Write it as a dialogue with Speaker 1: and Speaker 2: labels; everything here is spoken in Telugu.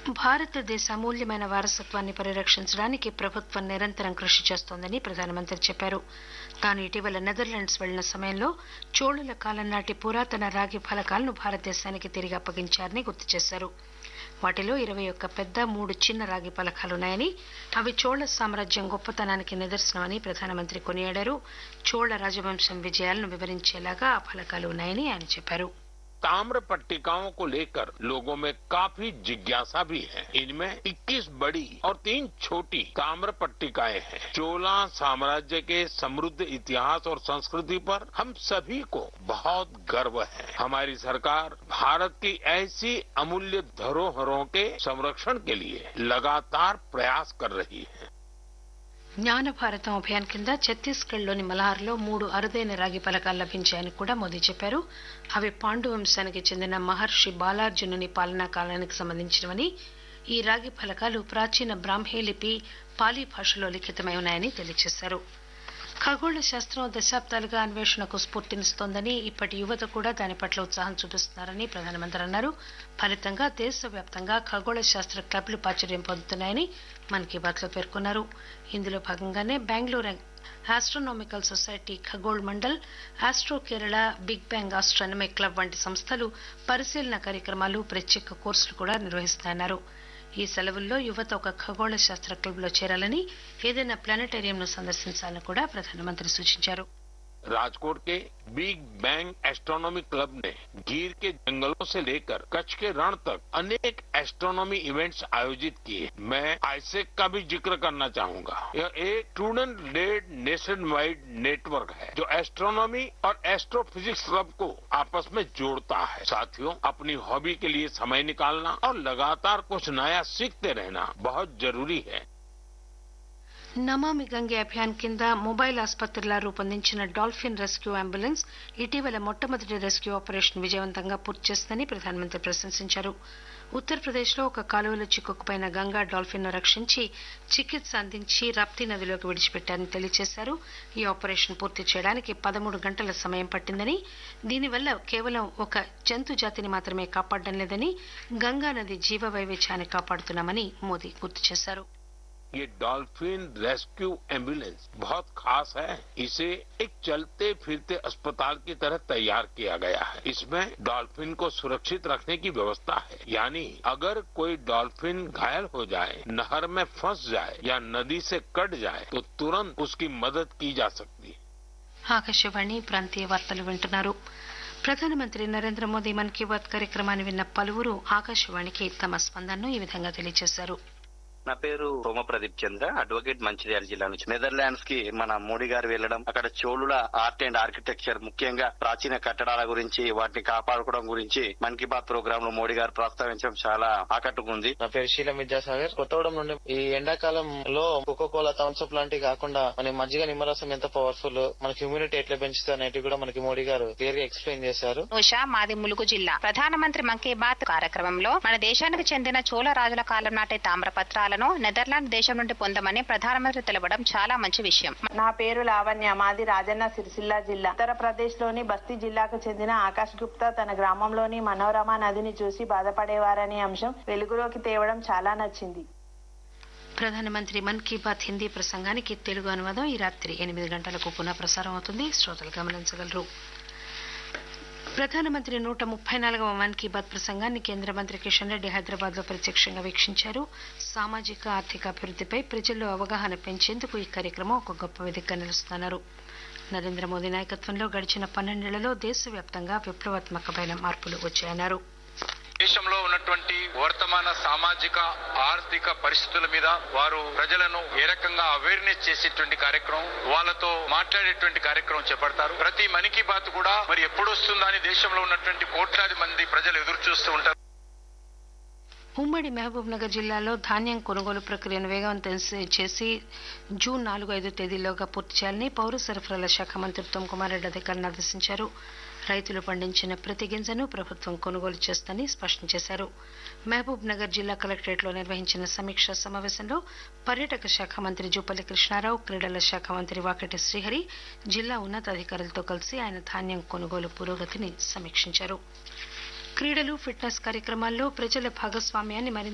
Speaker 1: భారతదేశ అమూల్యమైన వారసత్వాన్ని పరిరక్షించడానికి ప్రభుత్వం నిరంతరం కృషి చేస్తోందని ప్రధానమంత్రి చెప్పారు. తాను ఇటీవల నెదర్లాండ్స్ వెళ్లిన సమయంలో చోళుల కాలం నాటి పురాతన రాగి ఫలకాలను భారతదేశానికి తిరిగి అప్పగించారని గుర్తు చేశారు. వాటిలో 21 పెద్ద 3 చిన్న రాగి ఫలకాలున్నాయని, అవి చోళ సామ్రాజ్యం గొప్పతనానికి నిదర్శనమని ప్రధానమంత్రి కొనియాడారు. చోళ రాజవంశం విజయాలను వివరించేలాగా ఆ ఫలకాలు ఉన్నాయని ఆయన చెప్పారు.
Speaker 2: ताम्र पट्टिकाओं को लेकर लोगों में काफी जिज्ञासा भी है. इनमें 21 बड़ी और 3 छोटी ताम्र पट्टिकाएं हैं. चोला साम्राज्य के समृद्ध इतिहास और संस्कृति पर हम सभी को बहुत गर्व है. हमारी सरकार भारत की ऐसी अमूल्य धरोहरों के संरक्षण के लिए लगातार प्रयास कर रही है.
Speaker 1: జ్ఞాన భారతం అభియాన్ కింద ఛత్తీస్గఢ్లోని మల్హార్లో 3 అరుదైన రాగి ఫలకాలు లభించాయని కూడా మోదీ చెప్పారు. అవి పాండు వంశానికి చెందిన మహర్షి బాలార్జునుని పాలనా కాలానికి సంబంధించినవని, ఈ రాగి ఫలకాలు ప్రాచీన బ్రాహ్మీ లిపి పాలీ భాషలో లిఖితమై ఉన్నాయని తెలియజేశారు. ఖగోళ శాస్త్రం దశాబ్దాలుగా అన్వేషణకు స్ఫూర్తినిస్తోందని, ఇప్పటి యువత కూడా దాని పట్ల ఉత్సాహం చూపిస్తున్నారని ప్రధానమంత్రి అన్నారు. ఫలితంగా దేశవ్యాప్తంగా ఖగోళ శాస్త్ర క్లబ్లు ప్రాచుర్యం పొందుతున్నాయని మన్ కీ బాత్ లో పేర్కొన్నారు. ఇందులో భాగంగానే Bengaluru astronomical society ఖగోళ్ mandal, astro Kerala, big bang astronomy club వంటి సంస్థలు పరిశీలన కార్యక్రమాలు, ప్రత్యేక కోర్సులు కూడా నిర్వహిస్తున్నాయన్నారు. ఈ సెలవుల్లో యువత ఒక ఖగోళ శాస్త్ర క్లబ్ లో చేరాలని, ఏదైనా ప్లానెటేరియంను సందర్శించాలని కూడా ప్రధానమంత్రి సూచించారు.
Speaker 2: राजकोट के बिग बैंग एस्ट्रोनॉमी क्लब ने गीर के जंगलों से लेकर कच्छ के रण तक अनेक एस्ट्रोनॉमी इवेंट्स आयोजित किए. मैं आईसेक का भी जिक्र करना चाहूंगा. यह एक student lead nation wide network है जो एस्ट्रोनॉमी और एस्ट्रोफिजिक्स क्लब को आपस में जोड़ता है. साथियों, अपनी हॉबी के लिए समय निकालना और लगातार कुछ नया सीखते रहना बहुत जरूरी है.
Speaker 1: నమామి గంగే అభియాన్ కింద మొబైల్ ఆసుపత్రిలా రూపొందించిన డాల్ఫిన్ రెస్క్యూ అంబులెన్స్ ఇటీవల మొట్టమొదటి రెస్క్యూ ఆపరేషన్ విజయవంతంగా పూర్తి చేసిందని ప్రధానమంత్రి ప్రశంసించారు. ఉత్తరప్రదేశ్ లో ఒక కాలువలో చిక్కుకుపోయిన గంగా డాల్ఫిన్ ను రక్షించి చికిత్స అందించి రప్తి నదిలోకి విడిచిపెట్టారని తెలియజేశారు. ఈ ఆపరేషన్ పూర్తి చేయడానికి 13 గంటల సమయం పట్టిందని, దీనివల్ల కేవలం ఒక జంతు జాతిని మాత్రమే కాపాడడం లేదని, గంగా నది జీవ వైవిధ్యాన్ని కాపాడుతున్నామని మోదీ గుర్తు చేశారు.
Speaker 2: ये डॉल्फिन रेस्क्यू एम्बुलेंस बहुत खास है. इसे एक चलते फिरते अस्पताल की तरह तैयार किया गया है. इसमें डॉल्फिन को सुरक्षित रखने की व्यवस्था है. यानी अगर कोई डॉल्फिन घायल हो जाए, नहर में फंस जाए या नदी से कट जाए तो तुरंत उसकी मदद की जा सकती है.
Speaker 1: ఆకాశవాణి ప్రాంతీయ వార్తలు వింటున్నారు. ప్రధానమంత్రి నరేంద్ర మోదీ మన్ కీ బాత్ కార్యక్రమాన్ని విన్న పలువురు ఆకాశవాణికి తమ స్పందనను ఈ విధంగా తెలియజేశారు.
Speaker 3: నా పేరు సోమ ప్రదీప్ చంద్ర, అడ్వకేట్, మంచిర్యాల జిల్లా నుంచి. నెదర్లాండ్స్ కి మన మోడీ గారు వెళ్లడం, అక్కడ చోళుల ఆర్ట్ అండ్ ఆర్కిటెక్చర్, ముఖ్యంగా ప్రాచీన కట్టడాల గురించి, వాటిని కాపాడుకోవడం గురించి మన్ కీ బాత్ ప్రోగ్రామ్ లో మోడీ గారు ప్రస్తావించడం చాలా ఆకట్టుకుంది.
Speaker 4: నా పేరు శీలం విద్యాసాగర్, కొత్తగూడెం నుండి. ఈ ఎండాకాలంలో కోకోకోలా, థమ్స్అప్ లాంటివి కాకుండా మన మజ్జిగ, నిమ్మరసం ఎంత పవర్ఫుల్, మనకి ఇమ్యూనిటీ ఎట్లా పెంచుతుంది అనేటివి కూడా మనకి మోడీ గారు క్లియర్ గా ఎక్స్ప్లెయిన్ చేశారు.
Speaker 5: ఉషా, మాది ములుగు జిల్లా. ప్రధానమంత్రి మన్ కీ బాత్ కార్యక్రమంలో మన దేశానికి చెందిన చోళ రాజుల కాలం నాటి తామ్రపత్రాలను నెదర్లాండ్ దేశం నుండి పొందమని ప్రధానమంత్రి తెలపడం చాలా మంచి విషయం.
Speaker 6: నా పేరు లావణ్య, మాది రాజన్న సిరిసిల్ల జిల్లా. ఉత్తరప్రదేశ్ లోని బస్తీ జిల్లాకు చెందిన ఆకాష్ గుప్తా తన గ్రామంలోని మనోరమ నదిని చూసి బాధపడేవారనే అంశం వెలుగులోకి తేవడం చాలా నచ్చింది.
Speaker 1: ప్రధానమంత్రి మన్ కీ బాత్ హిందీ ప్రసంగానికి తెలుగు అనువాదం ఈ రాత్రి 8 గంటలకు పునః ప్రసారం అవుతుంది. శ్రోతలు గమనించగలరు. ప్రధానమంత్రి 134వ మన్ కీ బాత్ ప్రసంగాన్ని కేంద్ర మంత్రి కిషన్ రెడ్డి హైదరాబాద్ లో ప్రత్యక్షంగా వీక్షించారు. సామాజిక, ఆర్థిక అభివృద్దిపై ప్రజల్లో అవగాహన పెంచేందుకు ఈ కార్యక్రమం ఒక గొప్ప వేదికగా నిలుస్తున్నారు. నరేంద్ర మోదీ నాయకత్వంలో గడిచిన 12 ఏళ్లలో దేశవ్యాప్తంగా విప్లవాత్మకమైన మార్పులు వచ్చాయన్నారు.
Speaker 7: దేశంలో ఉన్నటువంటి వర్తమాన సామాజిక ఆర్థిక పరిస్థితుల మీద వారు ప్రజలను ఏ రకంగా అవేర్నెస్ చేసేటువంటి కార్యక్రమం, వాళ్ళతో మాట్లాడేటువంటి కార్యక్రమం చేపడతారు. ప్రతి మన్ కీ బాత్ కూడా మరి ఎప్పుడు వస్తుందా అని దేశంలో ఉన్నటువంటి కోట్లాది మంది ప్రజలు ఎదురు చూస్తూ ఉంటారు.
Speaker 1: ఉమ్మడి మహబూబ్ నగర్ జిల్లాలో ధాన్యం కొనుగోలు ప్రక్రియను వేగవంతం చేసి జూన్ 4-5 తేదీల్లోగా పూర్తి చేయాలని పౌర సరఫరాల శాఖ మంత్రి ఉత్తమ్ కుమార్ రెడ్డి అధికారులను ఆదేశించారు. రైతులు పండించిన ప్రతి గింజను ప్రభుత్వం కొనుగోలు చేస్తుందని స్పష్టం చేశారు. మహబూబ్ నగర్ జిల్లా కలెక్టరేట్లో నిర్వహించిన సమీక్షా సమావేశంలో పర్యాటక శాఖ మంత్రి జూపల్లి కృష్ణారావు, క్రీడల శాఖ మంత్రి వాకటి శ్రీహరి జిల్లా ఉన్నతాధికారులతో కలిసి ఆయన ధాన్యం కొనుగోలు పురోగతిని సమీక్షించారు. క్రీడలు, ఫిట్నెస్ కార్యక్రమాల్లో ప్రజల భాగస్వామ్యాన్ని మరింత